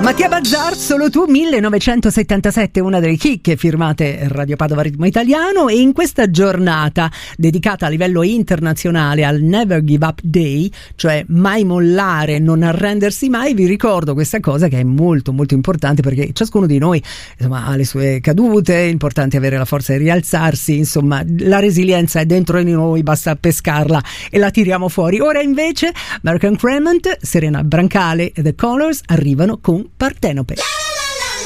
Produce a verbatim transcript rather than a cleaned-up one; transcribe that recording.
Mattia Bazzar, Solo tu, millenovecentosettantasette, una delle chicche firmate Radio Padova Ritmo Italiano, e in questa giornata dedicata a livello internazionale al Never Give Up Day, cioè mai mollare, non arrendersi mai, vi ricordo questa cosa che è molto molto importante, perché ciascuno di noi insomma ha le sue cadute, è importante avere la forza di rialzarsi, insomma la resilienza è dentro di noi, basta pescarla e la tiriamo fuori. Ora invece American Cremant, Serena Brancale e The Colors arrivano con Partenope.